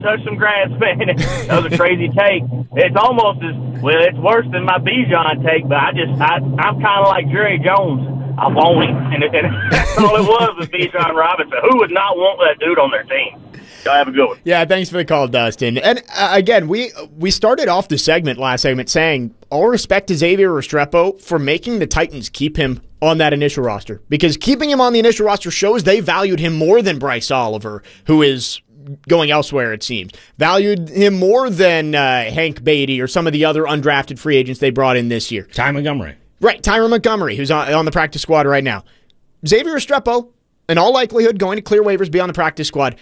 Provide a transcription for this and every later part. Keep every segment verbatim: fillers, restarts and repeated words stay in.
touch some grass, man. That was a crazy take. It's almost as well. It's worse than my Bijan take, but I just I I'm kind of like Jerry Jones. I want him, and, and that's all it was with Bijan Robinson. Who would not want that dude on their team? Y'all have a good one. Yeah, thanks for the call, Dustin. And uh, again, we we started off the segment last segment saying all respect to Xavier Restrepo for making the Titans keep him on that initial roster, because keeping him on the initial roster shows they valued him more than Bryce Oliver, who is going elsewhere, it seems. Valued him more than uh, Hank Beatty or some of the other undrafted free agents they brought in this year. Ty Montgomery. Right, Tyron Montgomery, who's on, on the practice squad right now. Xavier Restrepo, in all likelihood, going to clear waivers, be on the practice squad.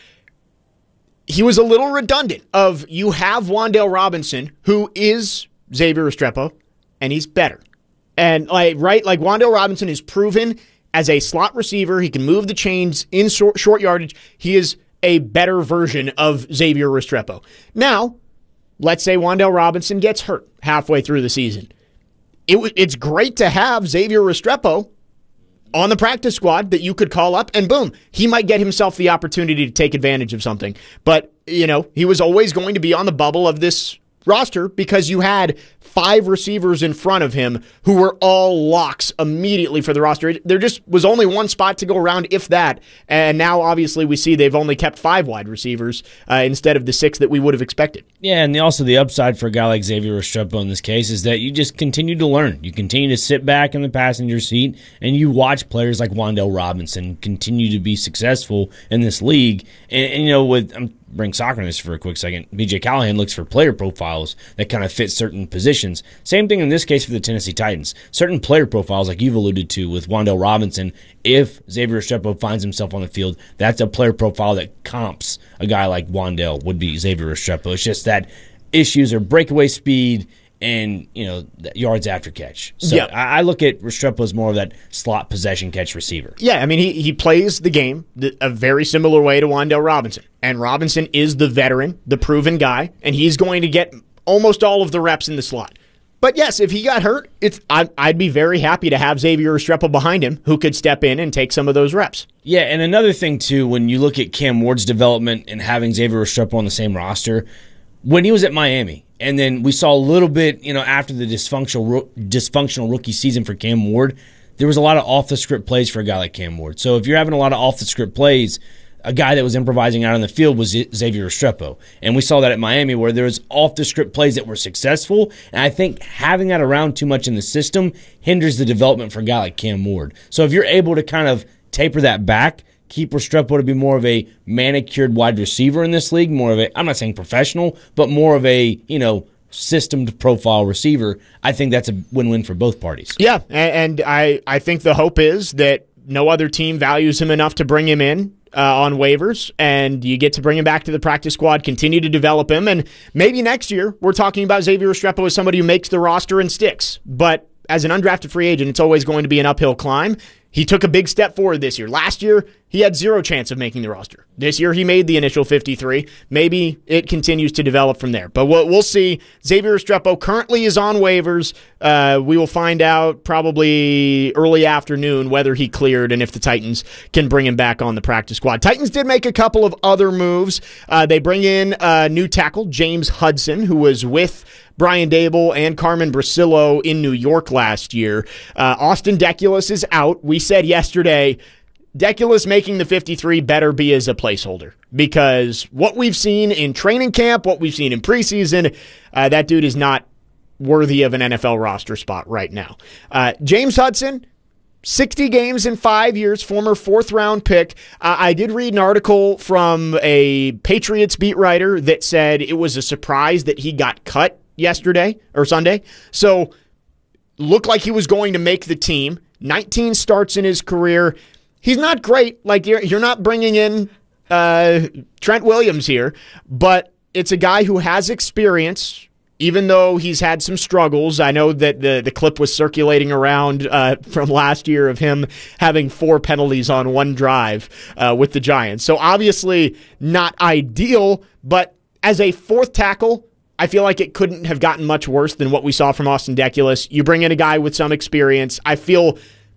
He was a little redundant of you have Wan'Dale Robinson, who is Xavier Restrepo, and he's better. And like right, like Wan'Dale Robinson is proven as a slot receiver. He can move the chains in short, short yardage. He is a better version of Xavier Restrepo. Now, let's say Wan'Dale Robinson gets hurt halfway through the season. It, it's great to have Xavier Restrepo on the practice squad that you could call up, and boom, he might get himself the opportunity to take advantage of something. But, you know, he was always going to be on the bubble of this roster because you had five receivers in front of him who were all locks immediately for the roster. There just was only one spot to go around, if that. And now, obviously, we see they've only kept five wide receivers uh, instead of the six that we would have expected. Yeah, and the, also the upside for a guy like Xavier Restrepo in this case is that you just continue to learn. You continue to sit back in the passenger seat, and you watch players like Wan'Dale Robinson continue to be successful in this league. And, and you know, with I'm bring soccer in this for a quick second. B J Callahan looks for player profiles that kind of fit certain positions. Same thing in this case for the Tennessee Titans. Certain player profiles, like you've alluded to with Wan'Dale Robinson, if Xavier Restrepo finds himself on the field, that's a player profile that comps a guy like Wan'Dale would be Xavier Restrepo. It's just that issues are breakaway speed and, you know, yards after catch. So yeah. I, I look at Restrepo as more of that slot possession catch receiver. Yeah, I mean, he, he plays the game a very similar way to Wan'Dale Robinson. And Robinson is the veteran, the proven guy, and he's going to get almost all of the reps in the slot. But yes, if he got hurt, it's I, I'd be very happy to have Xavier Restrepo behind him who could step in and take some of those reps. Yeah, and another thing, too, when you look at Cam Ward's development and having Xavier Restrepo on the same roster, when he was at Miami, and then we saw a little bit, you know, after the dysfunctional dysfunctional rookie season for Cam Ward, there was a lot of off-the-script plays for a guy like Cam Ward. So if you're having a lot of off-the-script plays, a guy that was improvising out on the field was Xavier Restrepo. And we saw that at Miami where there was off-the-script plays that were successful. And I think having that around too much in the system hinders the development for a guy like Cam Ward. So if you're able to kind of taper that back, keep Restrepo to be more of a manicured wide receiver in this league, more of a, I'm not saying professional, but more of a, you know, systemed profile receiver, I think that's a win-win for both parties. Yeah, and, and I, I think the hope is that no other team values him enough to bring him in uh, on waivers, and you get to bring him back to the practice squad, continue to develop him, and maybe next year we're talking about Xavier Restrepo as somebody who makes the roster and sticks. But as an undrafted free agent, it's always going to be an uphill climb. He took a big step forward this year. Last year, he had zero chance of making the roster. This year, he made the initial fifty-three. Maybe it continues to develop from there. But we'll, we'll see. Xavier Restrepo currently is on waivers. Uh, we will find out probably early afternoon whether he cleared and if the Titans can bring him back on the practice squad. Titans did make a couple of other moves. Uh, they bring in a new tackle, James Hudson, who was with Brian Dable and Carmen Brasillo in New York last year. Uh, Austin Deculus is out. We said yesterday, Deculus making the fifty-three better be as a placeholder, because what we've seen in training camp, what we've seen in preseason, uh, that dude is not worthy of an N F L roster spot right now. Uh, James Hudson, sixty games in five years, former fourth-round pick. Uh, I did read an article from a Patriots beat writer that said it was a surprise that he got cut yesterday or Sunday. So looked like he was going to make the team. nineteen starts in his career. He's not great. Like, you're, you're not bringing in uh, Trent Williams here, but it's a guy who has experience, even though he's had some struggles. I know that the, the clip was circulating around uh, from last year of him having four penalties on one drive uh, with the Giants. So obviously not ideal, but as a fourth tackle, I feel like it couldn't have gotten much worse than what we saw from Austin Deculus. You bring in a guy with some experience. I feel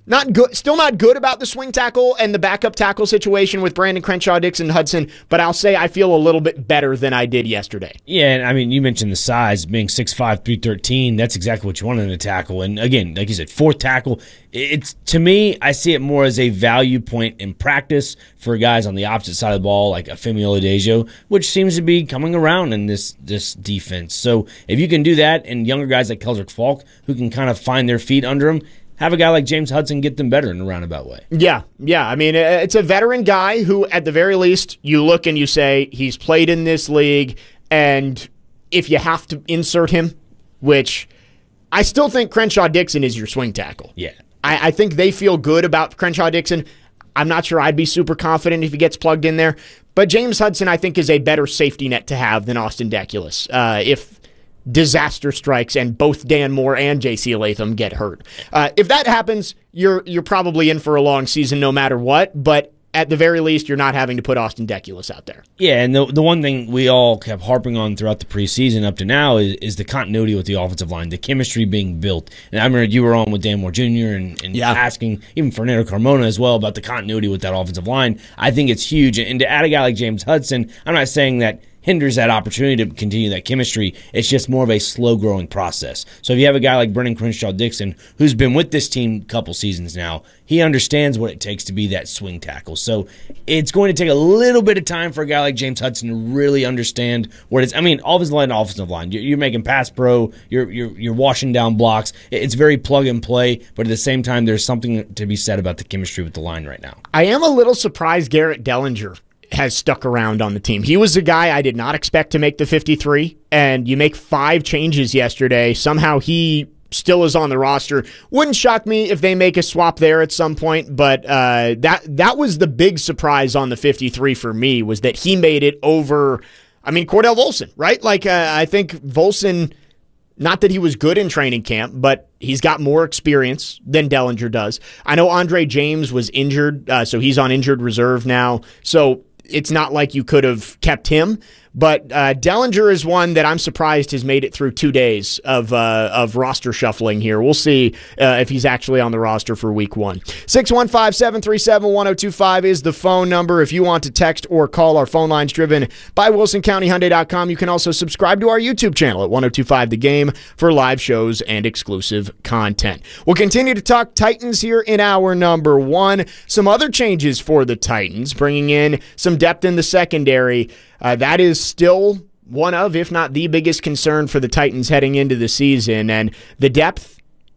Not good, still not good about the swing tackle and the backup tackle situation with Brandon Crenshaw, Dixon Hudson, but I'll say I feel a little bit better than I did yesterday. Yeah, and I mean, you mentioned the size, being six five, three thirteen, that's exactly what you want in a tackle. And again, like you said, fourth tackle, it's to me, I see it more as a value point in practice for guys on the opposite side of the ball, like Femi Oladejo, which seems to be coming around in this this defense. So if you can do that, and younger guys like Keldrick Falk, who can kind of find their feet under him, have a guy like James Hudson get them better in a roundabout way. Yeah, yeah. I mean, it's a veteran guy who, at the very least, you look and you say, he's played in this league, and if you have to insert him, which I still think Crenshaw Dixon is your swing tackle. Yeah. I, I think they feel good about Crenshaw Dixon. I'm not sure I'd be super confident if he gets plugged in there. But James Hudson, I think, is a better safety net to have than Austin Deculus. Uh, if disaster strikes and both Dan Moore and J C Latham get hurt. Uh, if that happens, you're you're probably in for a long season no matter what, but at the very least, you're not having to put Austin Deculus out there. Yeah, and the the one thing we all kept harping on throughout the preseason up to now is, is the continuity with the offensive line, the chemistry being built. And I remember you were on with Dan Moore Junior and, and yeah. asking even Fernando Carmona as well about the continuity with that offensive line. I think it's huge. And to add a guy like James Hudson, I'm not saying that hinders that opportunity to continue that chemistry. It's just more of a slow-growing process. So if you have a guy like Brendan Crenshaw Dixon, who's been with this team a couple seasons now, he understands what it takes to be that swing tackle. So it's going to take a little bit of time for a guy like James Hudson to really understand what it's. I mean, offensive line to offensive line. You're, you're making pass pro. You're, you're you're washing down blocks. It's very plug and play, but at the same time, there's something to be said about the chemistry with the line right now. I am a little surprised Garrett Dellinger has stuck around on the team. He was a guy I did not expect to make the fifty-three, and you make five changes yesterday. Somehow he still is on the roster. Wouldn't shock me if they make a swap there at some point, but uh, that that was the big surprise on the fifty-three for me, was that he made it over, I mean, Cordell Volson, right? Like, uh, I think Volson, not that he was good in training camp, but he's got more experience than Dellinger does. I know Andre James was injured, uh, so he's on injured reserve now. So it's not like you could have kept him, but uh, Dellinger is one that I'm surprised has made it through two days of uh, of roster shuffling here. We'll see uh, if he's actually on the roster for week one. six one five, seven three seven, one oh two five is the phone number. If you want to text or call, our phone line's driven by Wilson County Hyundai dot com. You can also subscribe to our YouTube channel at one oh two five The Game for live shows and exclusive content. We'll continue to talk Titans here in hour number one. Some other changes for the Titans, bringing in some depth in the secondary. Uh, that is still one of, if not the biggest concern for the Titans heading into the season. And the depth,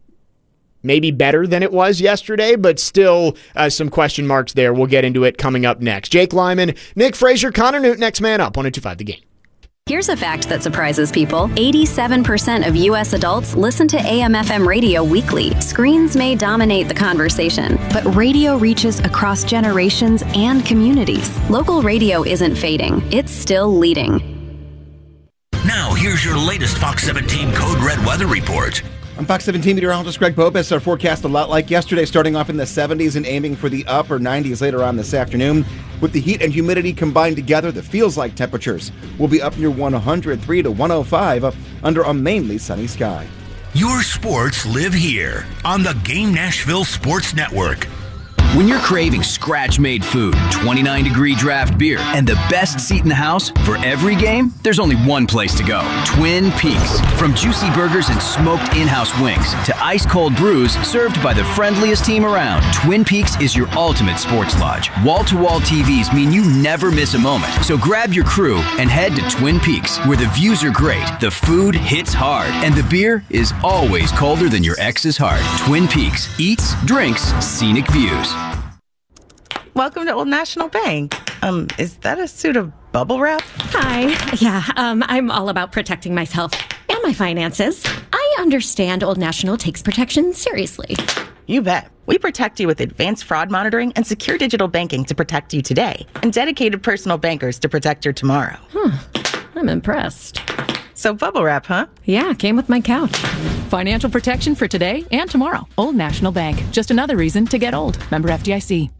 maybe better than it was yesterday, but still uh, some question marks there. We'll get into it coming up next. Jake Lyman, Nick Frazier, Connor Newt, next man up, one oh two five The Game. Here's a fact that surprises people. eighty-seven percent of U S adults listen to A M F M radio weekly. Screens may dominate the conversation, but radio reaches across generations and communities. Local radio isn't fading. It's still leading. Now, here's your latest Fox seventeen Code Red weather report. I'm Fox seventeen meteorologist Greg Bobus. Our forecast a lot like yesterday, starting off in the seventies and aiming for the upper nineties later on this afternoon. With the heat and humidity combined together, the feels-like temperatures will be up near one hundred three to one oh five uh, under a mainly sunny sky. Your sports live here on the Game Nashville Sports Network. When you're craving scratch-made food, twenty-nine degree draft beer, and the best seat in the house for every game, there's only one place to go. Twin Peaks. From juicy burgers and smoked in-house wings to ice-cold brews served by the friendliest team around, Twin Peaks is your ultimate sports lodge. Wall-to-wall T Vs mean you never miss a moment. So grab your crew and head to Twin Peaks, where the views are great, the food hits hard, and the beer is always colder than your ex's heart. Twin Peaks. Eats, drinks, scenic views. Welcome to Old National Bank. Um, is that a suit of bubble wrap? Hi. Yeah, um, I'm all about protecting myself and my finances. I understand Old National takes protection seriously. You bet. We protect you with advanced fraud monitoring and secure digital banking to protect you today, and dedicated personal bankers to protect your tomorrow. Huh. I'm impressed. So bubble wrap, huh? Yeah, came with my couch. Financial protection for today and tomorrow. Old National Bank. Just another reason to get old. Member F D I C.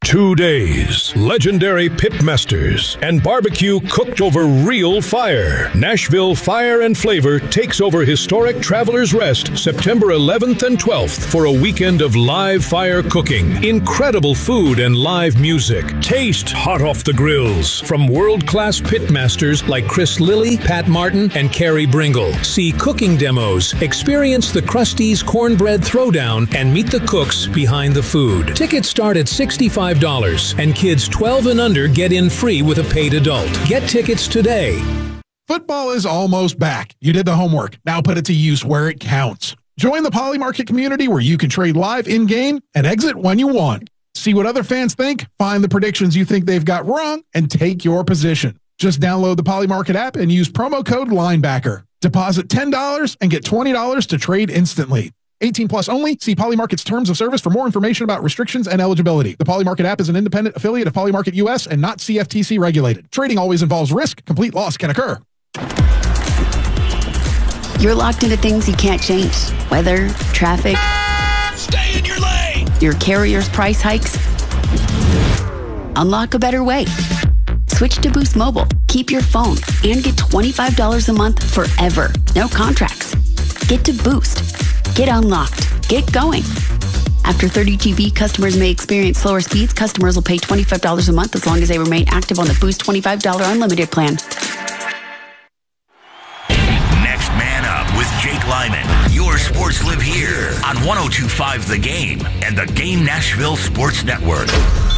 Two days, legendary pitmasters, and barbecue cooked over real fire. Nashville Fire and Flavor takes over historic Travelers Rest September eleventh and twelfth for a weekend of live fire cooking, incredible food, and live music. Taste hot off the grills from world-class pitmasters like Chris Lilly, Pat Martin, and Carrie Bringle. See cooking demos, experience the Krusty's Cornbread Throwdown, and meet the cooks behind the food. Tickets start at sixty-five dollars, and kids twelve and under get in free with a paid adult. Get tickets today. Football is almost back. You did the homework. Now put it to use where it counts. Join the Poly Market community where you can trade live in-game and exit when you want. See what other fans think, find the predictions you think they've got wrong, and take your position. Just download the Poly Market app and use promo code LINEBACKER. Deposit ten dollars and get twenty dollars to trade instantly. eighteen plus only. See Poly Market's terms of service for more information about restrictions and eligibility. The Poly Market app is an independent affiliate of Poly Market U S and not C F T C regulated. Trading always involves risk. Complete loss can occur. You're locked into things you can't change. Weather, traffic. Stay in your lane. Your carrier's price hikes. Unlock a better way. Switch to Boost Mobile. Keep your phone and get twenty-five dollars a month forever. No contracts. Get to Boost. Get unlocked. Get going. After thirty G B, customers may experience slower speeds. Customers will pay twenty-five dollars a month as long as they remain active on the Boost twenty-five dollars unlimited plan. Next Man Up with Jake Lyman. Your sports live here on one oh two point five The Game and the Game Nashville Sports Network.